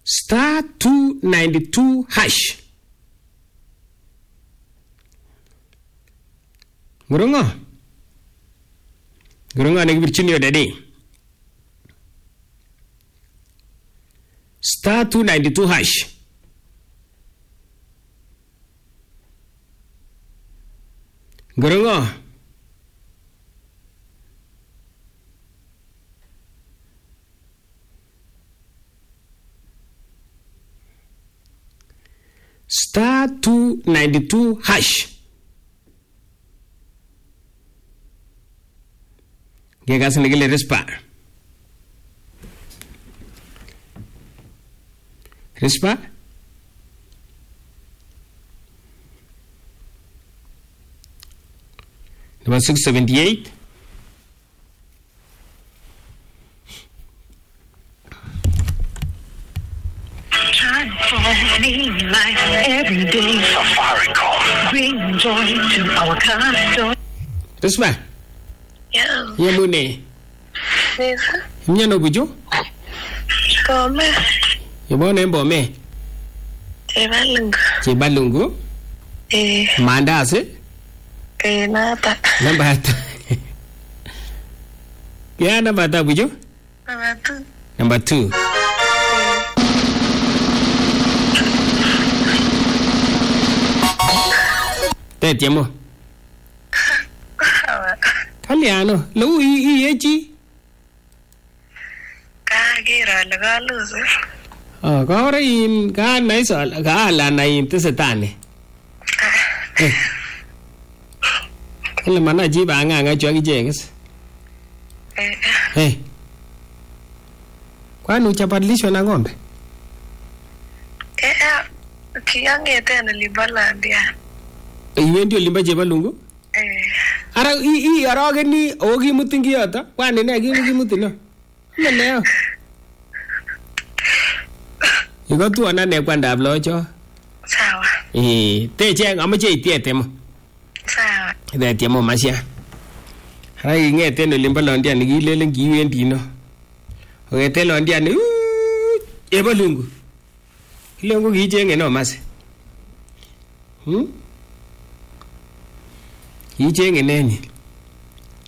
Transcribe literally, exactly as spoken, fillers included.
star two ninety-two hash. Gurungo. Gurungo nekibirchini yodadi. Star two ninety-two hash. Gurungo. Star two ninety-two hash. Gegas nigile respa. Respa? Number six seventy-eight. Life every day. Safaricom. Bring joy to our car. Respa? Yeah. Yamune. Yes. Mnyano bujo? Bome. Yabone bome. Chebalungu. Chebalungu? Eh. Mandase? Eh, nata. Nambata. Ya nambata bujo? Number two. Number two. Tetiamo. Kaliano, lu i i echi. Kagira lagalusu. Oh, kore in ka naiso ka ala na in tesetane. Eh. Kale mana jiba anga anga chwa kijenges. Eh. Eh. Kwani uchabadilishwa na ng'ombe? Eh, kiyangete na libalandia. Iwendi olimba Chebalungu? Eh. Ara i i arageni ogi mutingi yata. Kwani ne gi gi mutino. Meneo. Iko tu ana ne kwanda blocho. Sawa. Eh, teche amache itiete mo. Sawa. Itiete mo masia. Ara ingete no limba londia ni gilele giwendi no. Ogete londia ni Chebalungu. Ilongo gijenge no mase. Hmm? Ichenge neni?